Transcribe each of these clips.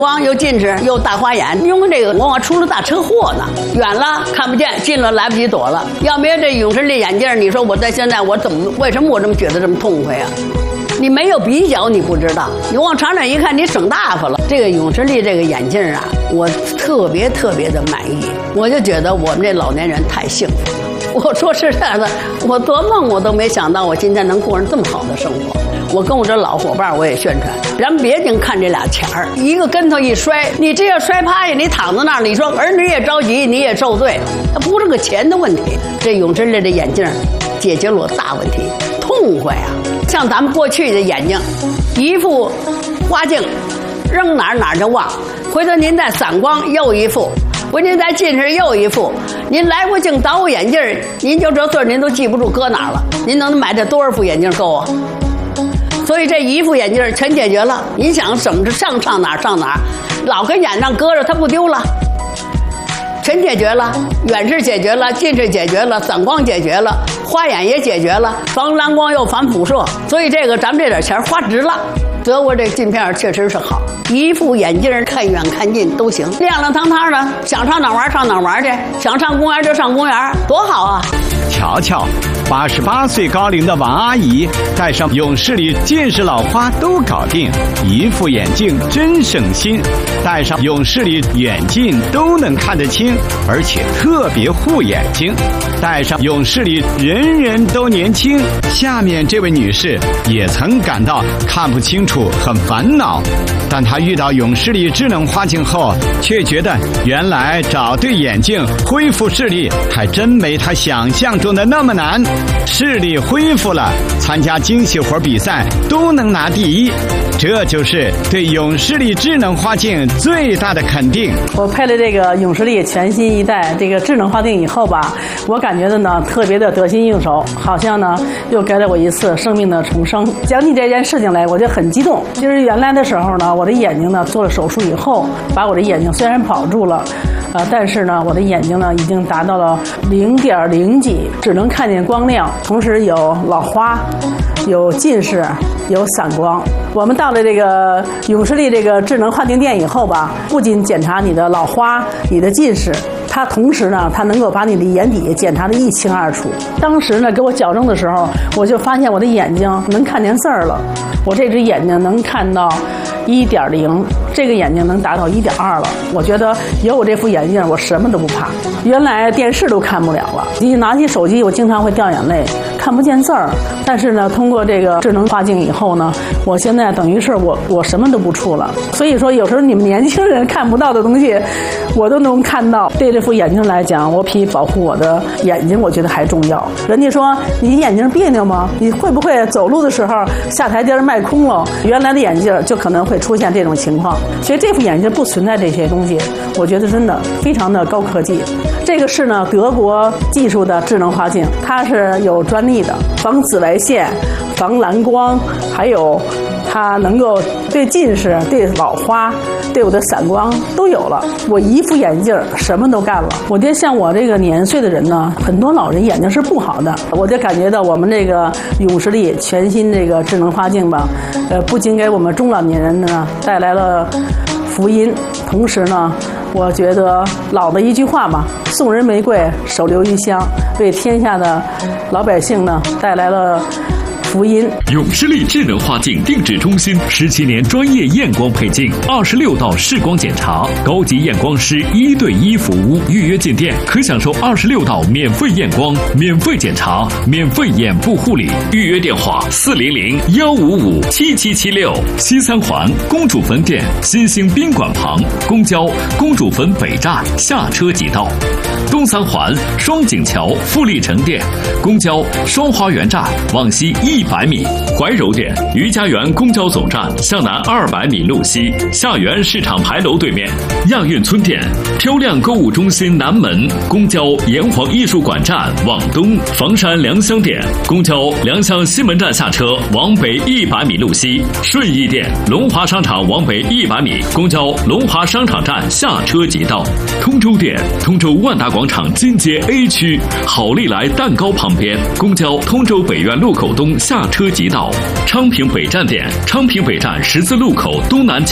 光又近视又大花眼，用这个往往出了大车祸呢。远了看不见，近了来不及躲了。要没有这永视力眼镜，你说我在现在我为什么我这么觉得这么痛快啊？你没有比较，你不知道。你往长远一看，你省大发了。这个永视力这个眼镜啊，我特别的满意。我就觉得我们这老年人太幸福了。我说实在的，我做梦我都没想到我今天能过上这么好的生活。我跟我这老伙伴我也宣传，咱别净看这俩钱儿，一个跟头一摔，你这要摔趴下，你躺在那儿，你说儿女也着急，你也受罪，它不是个钱的问题。这永视力的眼镜解决了我大问题，痛快啊！像咱们过去的眼睛，一副花镜，扔哪儿就忘，回头您再散光又一副。回您再近视又一副，您来过镜倒过眼镜，您就这岁您都记不住搁哪儿了。您能买这多少副眼镜够啊？所以这一副眼镜全解决了。您想怎么着上哪儿，老跟眼上搁着它不丢了，全解决了。远视解决了，近视解决了，散光解决了，花眼也解决了，防蓝光又防辐射。所以这个咱们这点钱花值了。德国这镜片确实是好，一副眼镜看远看近都行，亮亮堂堂的，想上哪玩上哪玩去，想上公园就上公园，多好啊！ 瞧瞧，88岁高龄的王阿姨戴上永视力，近视老花都搞定，一副眼镜真省心，戴上永视力远近都能看得清，而且特别护眼睛。戴上永视力，人人都年轻。下面这位女士也曾感到看不清楚，很烦恼，但她遇到永视力智能花镜后，却觉得原来找对眼镜恢复视力还真没她想象中的那么难。视力恢复了，参加精细活比赛都能拿第一，这就是对永视力智能花镜最大的肯定。 我配了这个永视力全新一代这个智能花镜以后吧，我感觉的呢特别的得心应手，好像呢又给了我一次生命的重生。讲起这件事情来，我就很激动。就是原来的时候呢，我的眼睛呢做了手术以后，把我的眼睛虽然保住了，但是呢我的眼睛呢已经达到了0.0几，只能看见光亮，同时有老花，有近视，有散光。我们到了这个永视力这个智能花镜店以后吧，不仅检查你的老花、你的近视，它同时呢，它能够把你的眼底检查得一清二楚。当时呢，给我矫正的时候，我就发现我的眼睛能看见字儿了。我这只眼睛能看到1.0，这个眼睛能达到1.2了。我觉得有我这副眼镜，我什么都不怕。原来电视都看不了了，一拿起手机，我经常会掉眼泪，看不见字儿。但是呢，通过这个智能花镜以后呢，我现在等于是我什么都不触了。所以说，有时候你们年轻人看不到的东西，我都能看到。对这副眼镜来讲，我比保护我的眼睛，我觉得还重要。人家说你眼睛别扭吗？你会不会走路的时候下台阶迈空了？原来的眼镜就可能会出现这种情况。所以这副眼镜不存在这些东西，我觉得真的非常的高科技。这个是呢德国技术的智能花镜，它是有专利的，防紫外线、防蓝光，还有它能够对近视、对老花、对我的散光都有了。我一副眼镜什么都干了。我觉得像我这个年岁的人呢，很多老人眼睛是不好的。我就感觉到我们这个永视力全新这个智能花镜吧，不仅给我们中老年人呢带来了福音，同时呢，我觉得老的一句话嘛，送人玫瑰，手留余香，为天下的老百姓呢带来了福音。 永视力智能花镜定制中心17年专业验光配镜，26道视光检查，高级验光师1对1服务。预约进店可享受26道免费验光、免费检查、免费眼部护理。预约电话400-155-7776。西三环公主坟店新兴宾馆旁，公交公主坟北站下车即到。东三环双井桥富力城店，公交双花园站往西100米。怀柔店余家园公交总站向南200米路西，下园市场牌楼对面。亚运村店漂亮购物中心南门，公交炎黄艺术馆站往东。房山良乡店公交良乡西门站下车往北100米路西。顺义店龙华商场往北100米，公交龙华商场站下车即到。通州店通州万达广场金街 A 区好利来蛋糕旁边，公交通州北苑路口东下车即到。昌平北站店昌平北站十字路口东南角。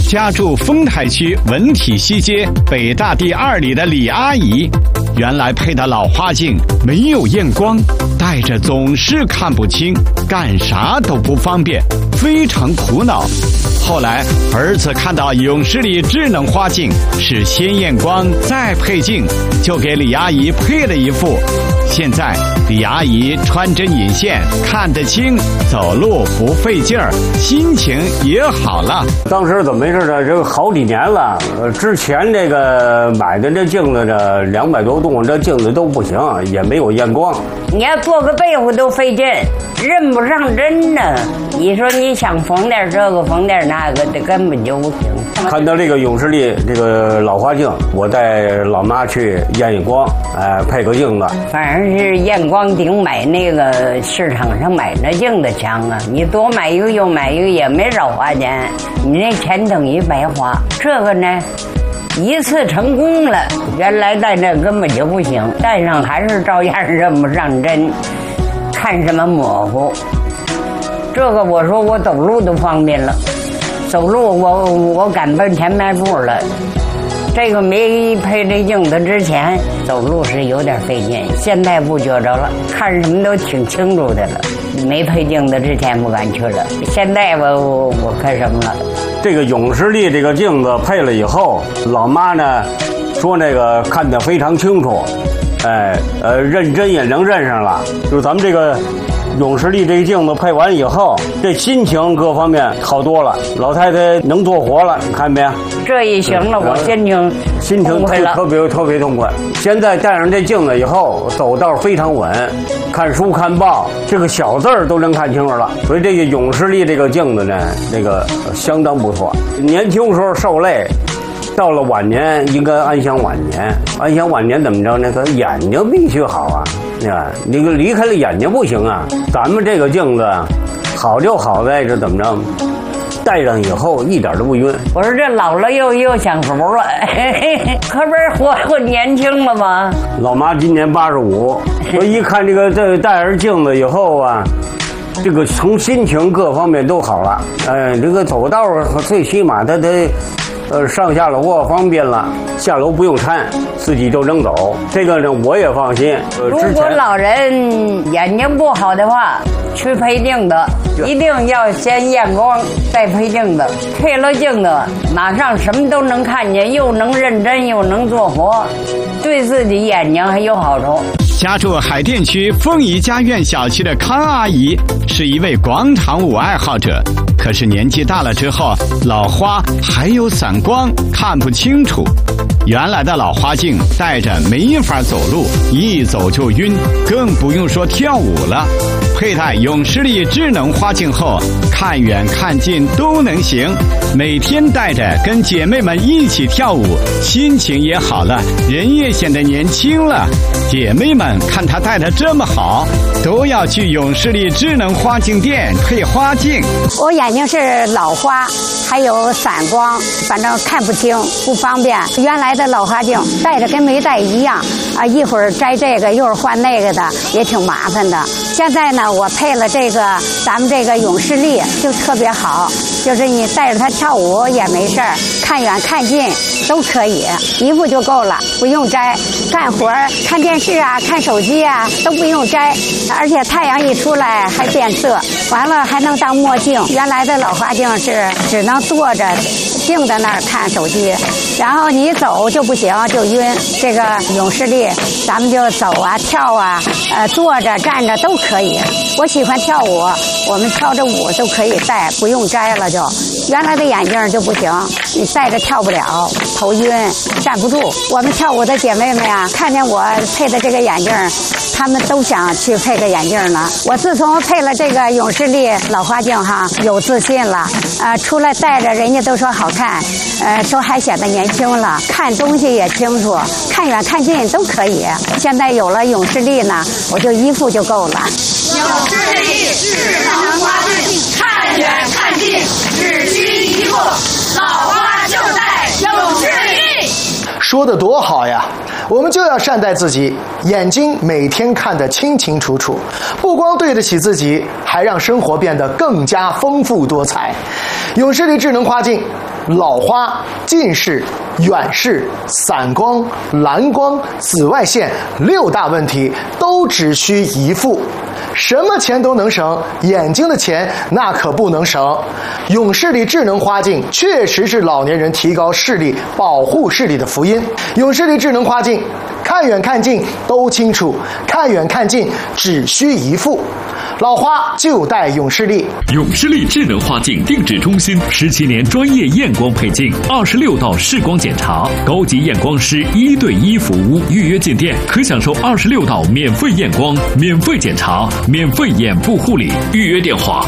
家住丰台区文体西街北大第2里的李阿姨，原来配的老花镜没有验光，戴着总是看不清，干啥都不方便，非常苦恼。后来儿子看到永视力智能花镜是先验光再配镜，就给李阿姨配了一副。现在李阿姨穿针引线，看得清，走路不费劲儿，心情也好了。 当时怎么回事呢？这个好几年了，之前这个买的这镜子这200多度，这镜子都不行，也没有验光。 你要做个被子都费劲，认不上针呢。你说你想缝点这个缝点那个的，根本就不行。 看到这个永视力这个老花镜，我带老妈去验验光，配个镜子。 反正是验光顶买那个市场上买那镜子强啊！你多买一个又买一个也没少花钱，你那钱等于白花。这个呢，一次成功了，原来戴这根本就不行，戴上还是照样认不上针，看什么模糊。这个我说我走路都方便了，走路我敢奔前迈步了。这个没配这镜子之前，走路是有点费劲，现在不觉着了，看什么都挺清楚的了。没配镜子之前不敢去了，现在我看什么了？ 这个永视力这个镜子配了以后，老妈呢说那个看得非常清楚，认真也能认上了。就是咱们这个永视力这个镜子配完以后，这心情各方面好多了，老太太能做活了，你看没？ 这一行了，我心情特别痛快。现在戴上这镜子以后，走道非常稳，看书看报，这个小字儿都能看清楚了。所以这个永视力这个镜子呢，这个相当不错。年轻时候受累，到了晚年应该安享晚年。安享晚年怎么着？那个眼睛必须好啊！你离开了眼睛不行啊。咱们这个镜子好就好在这怎么着？戴上以后一点都不晕。 我说这老了又享福了，可不是活年轻了吗？ 老妈今年85，我一看这戴上镜子以后啊，这个从心情各方面都好了。这个走道最起码它得上下楼方便了，下楼不用搀，自己就能走。这个呢我也放心。 如果老人眼睛不好的话，去配镜子，一定要先验光再配镜子。配了镜子，马上什么都能看见，又能认真又能做活，对自己眼睛还有好处。 家住海淀区凤仪家苑小区的康阿姨是一位广场舞爱好者，可是年纪大了之后，老花还有散光，看不清楚。原来的老花镜戴着没法走路，一走就晕，更不用说跳舞了。佩戴永视力智能花镜后，看远看近都能行，每天戴着跟姐妹们一起跳舞，心情也好了，人也显得年轻了。姐妹们看她戴得这么好，都要去永视力智能花镜店配花镜。 我眼睛是老花，还有散光，反正看不清，不方便。原来的老花镜戴着跟没戴一样啊，一会儿摘这个，一会儿换那个的，也挺麻烦的。现在呢，我配了这个咱们这个永视力，就特别好，就是你带着它跳舞也没事儿，看远看近都可以，一副就够了，不用摘。干活看电视啊，看手机啊都不用摘，而且太阳一出来还变色，完了还能当墨镜。原来的老花镜是只能坐着静在那儿看手机，然后你走就不行，就晕。这个永视力咱们就走啊跳啊，坐着站着都可以。我喜欢跳舞，我们跳着舞都可以戴，不用摘了就。原来的眼镜就不行，你戴着跳不了，头晕站不住。我们跳舞的姐妹们呀，看见我配的这个眼镜，她们都想去配个眼镜呢。我自从配了这个永视力老花镜哈，有自信了，出来戴着人家都说好看，说还显得年轻了，看东西也清楚，看远看近都可以。现在有了永视力呢，我就一副就够了。 永视力智能花镜，看远看近只需一副，老花就戴永视力。 说得多好呀！我们就要善待自己，眼睛每天看得清清楚楚，不光对得起自己，还让生活变得更加丰富多彩。永视力智能花镜老花、近视、远视、散光、蓝光、紫外线6大问题都只需一付。什么钱都能省，眼睛的钱那可不能省。永视力智能花镜确实是老年人提高视力、保护视力的福音。永视力智能花镜，看远看近都清楚，看远看近只需一付。老花就戴永视力。 永视力智能花镜定制中心17年专业验光配镜，26道视光检查，高级验光师1对1服务。预约进店可享受26道免费验光、免费检查、免费眼部护理。预约电话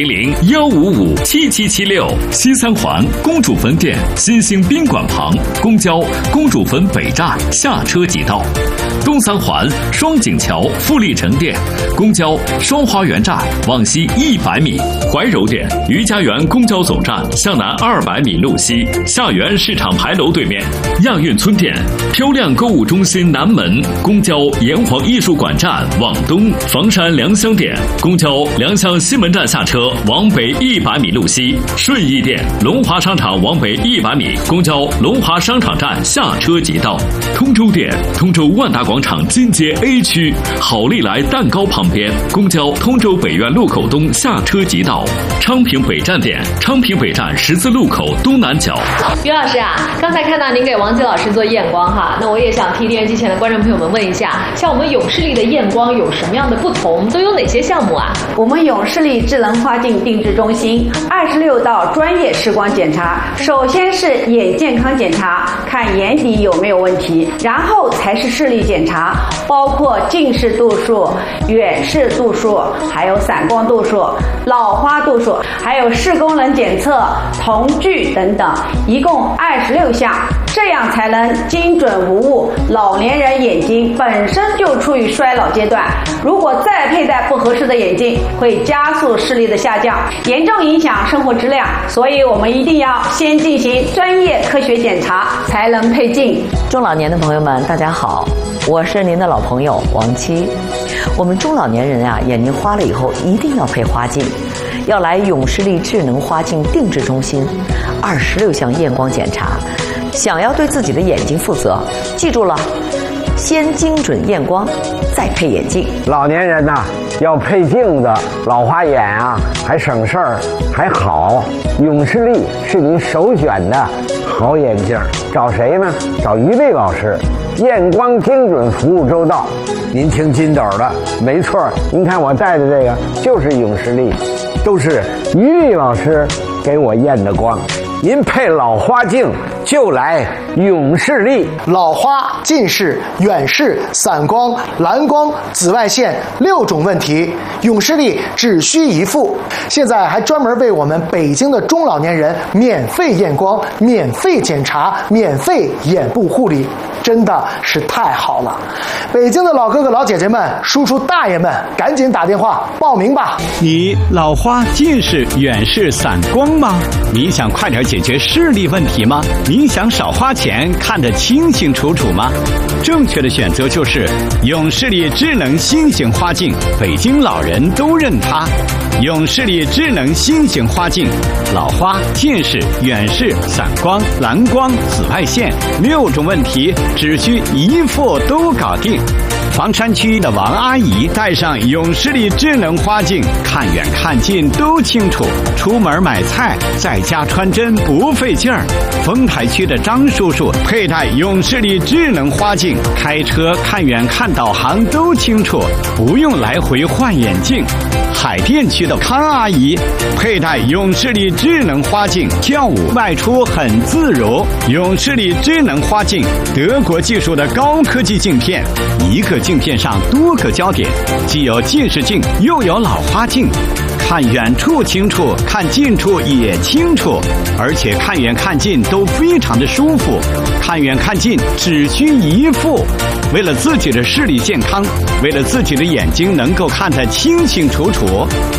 400-155-7776。西三环公主坟店新兴宾馆旁，公交公主坟北站下车即到。东三环双井桥富力城店，公交双花园站往西100米。怀柔店余家园公交总站向南200米路西，下园市场牌楼对面。亚运村店漂亮购物中心南门，公交炎黄艺术馆站往东。房山良乡店公交良乡西门站下车往北100米路西。顺义店龙华商场往北100米，公交龙华商场站下车即到。通州店通州万达广场金街 A 区好利来蛋糕旁边，公交通州北苑路口东下车即到。昌平北站店昌平北站十字路口东南角。 于老师啊，刚才看到您给王吉老师做验光哈，那我也想替电视机前的观众朋友们问一下，像我们永视力的验光有什么样的不同，都有哪些项目啊？ 我们永视力智能花镜定制中心26道专业视光检查，首先是眼健康检查，看眼底有没有问题，然后才是视力检查，包括近视度数、远视度数，还有散光度数、老花度数，还有视功能检测、瞳距等等，一共26项，这样才能精准无误。老年人眼睛本身就处于衰老阶段，如果再佩戴不合适的眼镜，会加速视力的下降，严重影响生活质量。所以我们一定要先进行专业科学检查，才能配镜。 中老年的朋友们，大家好，我是您的老朋友王七。我们中老年人啊，眼睛花了以后一定要配花镜，要来永视力智能花镜定制中心，26项验光检查。想要对自己的眼睛负责，记住了，先精准验光，再配眼镜。 老年人呐，要配镜子，老花眼啊，还省事儿，还好。永视力是您首选的好眼镜，找谁呢？找于丽老师，验光精准，服务周到。您听金斗的，没错，您看我戴的这个就是永视力，都是于丽老师给我验的光。您配老花镜就来永视力。 老花、近视、远视、散光、蓝光、紫外线6种问题，永视力只需一付。现在还专门为我们北京的中老年人免费验光、免费检查、免费眼部护理，真的是太好了。北京的老哥哥老姐姐们、叔叔大爷们，赶紧打电话报名吧。 你老花、近视、远视、散光吗？你想快点解决视力问题吗？你想少花钱，看得清清楚楚吗？正确的选择就是永视力智能新型花镜，北京老人都认它。永视力智能新型花镜，老花、近视、远视、散光、蓝光、紫外线6种问题只需一付都搞定。房山区的王阿姨戴上永视力智能花镜，看远看近都清楚，出门买菜在家穿针不费劲儿。丰台区的张叔叔佩戴永视力智能花镜，开车看远看导航都清楚，不用来回换眼镜。海淀区的康阿姨佩戴永视力智能花镜，跳舞外出很自如。永视力智能花镜，德国技术的高科技镜片，一个镜片上多个焦点，既有近视镜又有老花镜，看远处清楚，看近处也清楚，而且看远看近都非常的舒服，看远看近只需一付。为了自己的视力健康，为了自己的眼睛能够看得清清楚楚，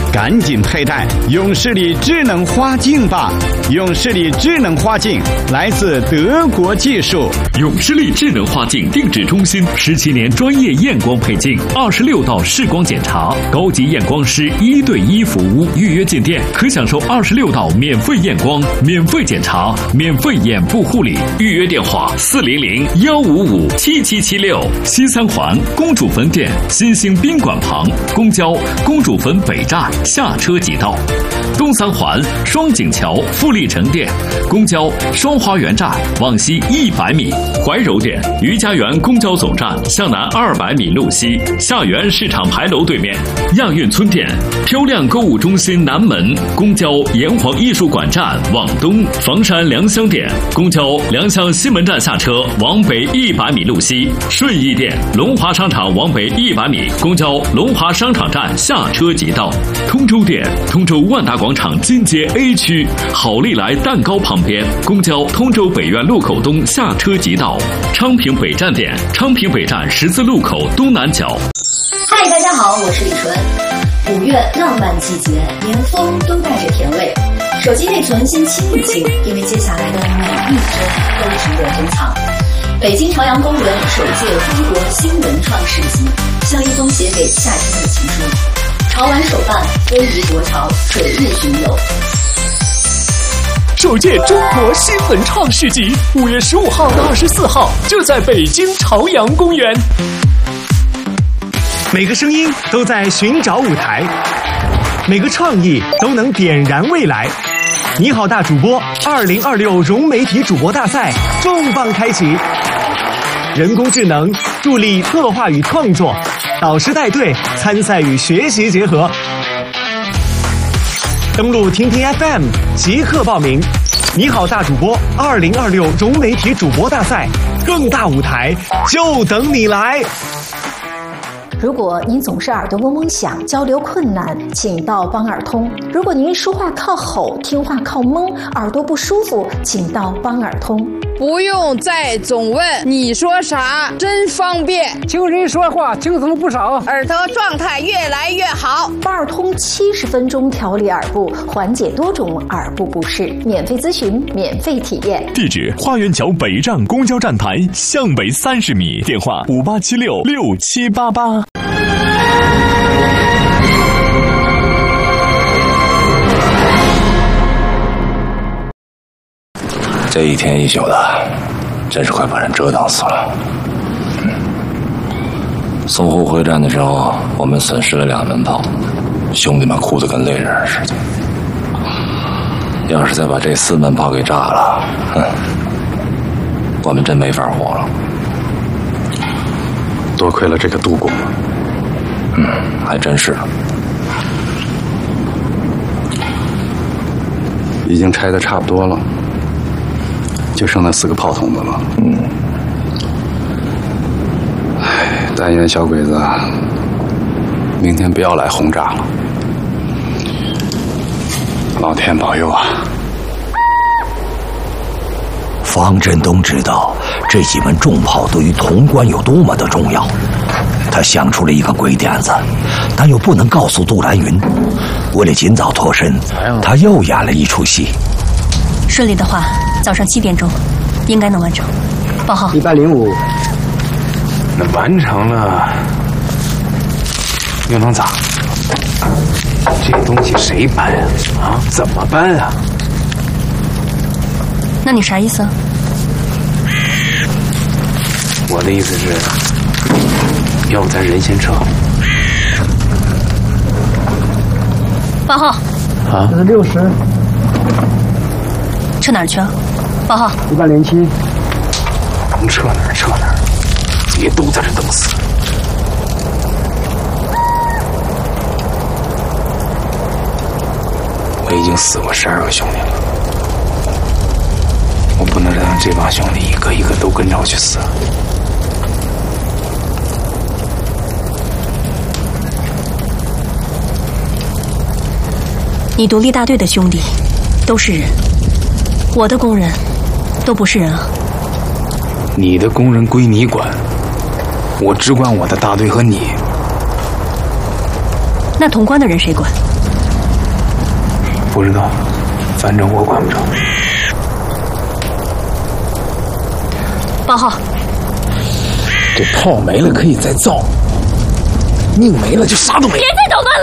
赶紧佩戴永视力智能花镜吧！永视力智能花镜来自德国技术。 永视力智能花镜定制中心17年专业验光配镜，26道视光检查，高级验光师1对1服务。预约进店可享受26道免费验光、免费检查、免费眼部护理。预约电话400-155-7776。西三环公主坟店新兴宾馆旁，公交公主坟北站下车即到。东三环双井桥富力城店，公交双花园站往西100米。怀柔店余家园公交总站向南200米路西，下园市场牌楼对面。亚运村店漂亮购物中心南门，公交炎黄艺术馆站往东。房山良乡店公交良乡西门站下车往北100米路西。顺义店龙华商场往北100米，公交龙华商场站下车即到。通州店通州万达广场金街 A 区好利来蛋糕旁边，公交通州北苑路口东下车即到。昌平北站店昌平北站十字路口东南角。 嗨，大家好，我是李纯。5月浪漫季节，连风都带着甜味。手机内存先清一清，因为接下来的每一帧都值得珍藏。北京朝阳公文首届中国新文创市集，像一封写给夏天的情书。潮玩首办，威仪国潮，水日巡游。 首届中国新文创市集5月15号到24号就在北京朝阳公园。 每个声音都在寻找舞台，每个创意都能点燃未来。你好大主播2026融媒体主播大赛重磅开启，人工智能助力策划与创作，导师带队参赛与学习结合。登录听听 FM 即刻报名。你好大主播2026融媒体主播大赛，更大舞台就等你来。 如果您总是耳朵嗡嗡响，交流困难，请到帮耳通。如果您说话靠吼，听话靠蒙，耳朵不舒服，请到帮耳通。 不用再总问你说啥，真方便。 听人说话精神不少， 耳朵状态越来越好。 帮耳通70分钟调理耳部，缓解多种耳部不适，免费咨询，免费体验。 地址：花园桥北站公交站台向北30米，电话58766788。 这一天一宿的，真是快把人折腾死了。淞沪会战的时候，我们损失了2门炮，兄弟们哭得跟泪人似的。要是再把这4门炮给炸了，我们真没法活了。 多亏了这个杜公， 还真是。 已经拆得差不多了。就剩那4个炮筒子了。但愿小鬼子明天不要来轰炸了。老天保佑啊！ 方振东知道这几门重炮对于潼关有多么的重要，他想出了一个鬼点子，但又不能告诉杜兰云。为了尽早脱身，他又演了一出戏。 顺利的话，早上7点钟应该能完成。报号。 105。那完成了又能咋？这东西谁搬啊？啊，怎么搬啊？ 那你啥意思？ 我的意思是，要不咱人先撤。 报号。 啊 60。 撤哪儿去啊？报号。 107。 能撤哪儿撤哪儿，别都在这等死。我已经死过12个兄弟了，我不能让这帮兄弟一个一个都跟着我去死。 你独立大队的兄弟都是人，我的工人都不是人啊。 你的工人归你管，我只管我的大队和你。 那潼关的人谁管？ 不知道，反正我管不着。 报号。 这炮没了可以再造，命没了就啥都没了。 别再捣乱了。